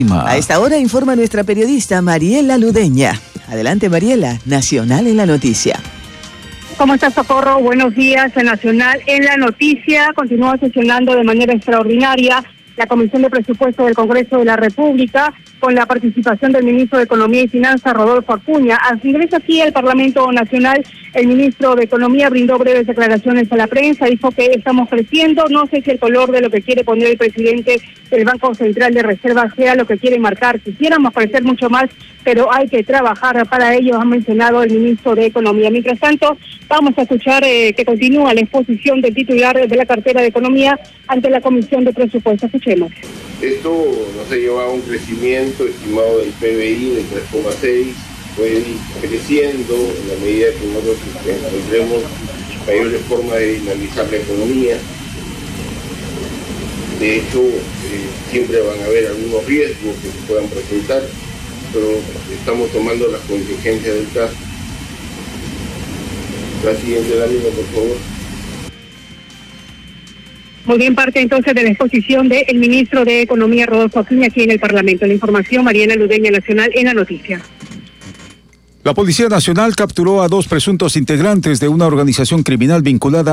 A esta hora informa nuestra periodista Mariela Ludeña. Adelante, Mariela, Nacional en la Noticia. ¿Cómo está, Socorro? Buenos días. Nacional en la Noticia continúa sesionando de manera extraordinaria la Comisión de Presupuesto del Congreso de la República, con la participación del ministro de Economía y Finanzas, Rodolfo Acuña. Al ingreso aquí al Parlamento Nacional, el ministro de Economía brindó breves declaraciones a la prensa, dijo que estamos creciendo, no sé si el color de lo que quiere poner el presidente del Banco Central de Reserva sea lo que quiere marcar. Quisiéramos crecer mucho más, pero hay que trabajar para ello, ha mencionado el ministro de Economía. Mientras tanto, vamos a escuchar que continúa la exposición del titular de la cartera de Economía ante la Comisión de Presupuesto. Escuchemos. Esto nos ha llevado a un crecimiento estimado del PBI de 3,6, puede ir creciendo en la medida que nosotros encontremos mayores formas de dinamizar la economía. De hecho, siempre van a haber algunos riesgos que se puedan presentar, pero estamos tomando las contingencias del caso. La siguiente lámina, por favor. Muy bien, parte entonces de la exposición del ministro de Economía, Rodolfo Acuña, aquí en el Parlamento. La información, Mariela Ludeña, Nacional en la Noticia. La Policía Nacional capturó a 2 presuntos integrantes de una organización criminal vinculada